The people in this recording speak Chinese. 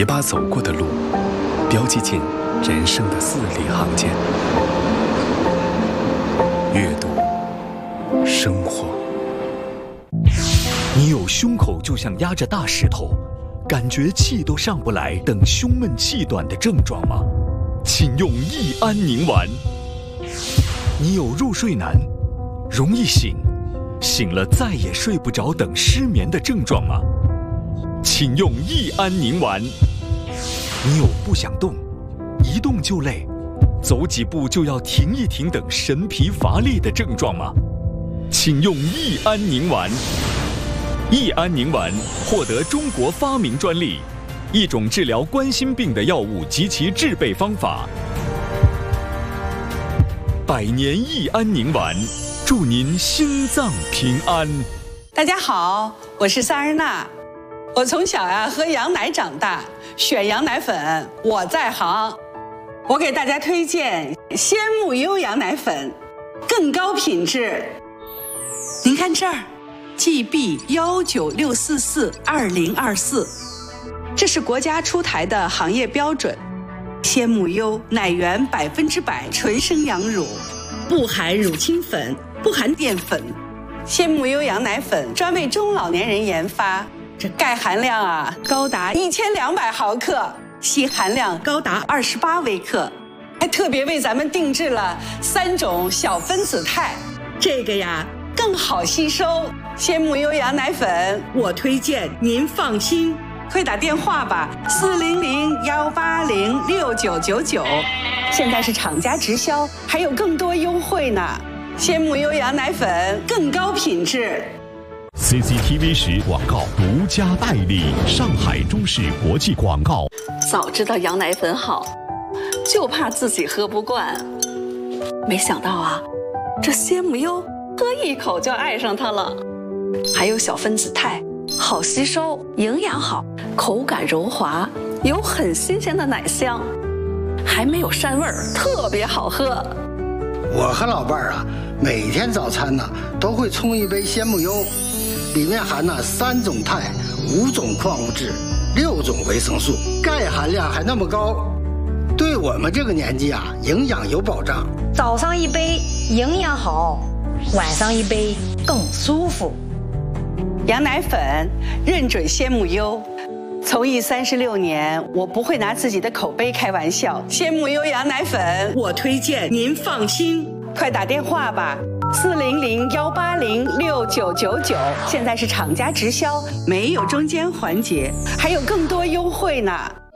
也把走过的路标记进人生的字里行间。阅读，生活。 你有胸口就像压着大石头，感觉气都上不来等胸闷气短的症状吗？请用益安宁丸。你有入睡难、容易醒、醒了再也睡不着等失眠的症状吗？请用益安宁丸。你有不想动、一动就累、走几步就要停一停等神疲乏力的症状吗？请用益安宁丸。益安宁丸获得中国发明专利，一种治疗冠心病的药物及其制备方法。100年益安宁丸，祝您心脏平安。 大家好，我是萨日娜。我从小喝羊奶长大，选羊奶粉我在行。我给大家推荐鲜木优羊奶粉，更高品质。您看这儿，GB196442024，这是国家出台的行业标准。鲜木优奶源100%纯生羊乳，不含乳清粉，不含淀粉。鲜木优羊奶粉专为中老年人研发，这钙含量高达1200毫克，硒含量高达28微克，还特别为咱们定制了3种小分子肽，这个更好吸收。鲜木优羊奶粉我推荐您放心，快打电话吧，400-180-6999，现在是厂家直销，还有更多优惠呢。鲜木优羊奶粉更高品质。 CCTV 10广告独家代理，上海中视国际广告。 早知道羊奶粉好，就怕自己喝不惯。没想到这鲜木优喝一口就爱上它了。还有小分子肽，好吸收，营养好，口感柔滑，有很新鲜的奶香，还没有膻味儿，特别好喝。 我和老伴儿每天早餐都会冲一杯鲜木优，里面含3种肽、5种矿物质、6种维生素，钙含量还那么高，对我们这个年纪营养有保障。 早上一杯营养好，晚上一杯更舒服。 羊奶粉认准鲜木优，从艺36年，我不会拿自己的口碑开玩笑。鲜木优羊奶粉我推荐您放心，快打电话吧，400-180-6999，现在是厂家直销，没有中间环节，还有更多优惠呢。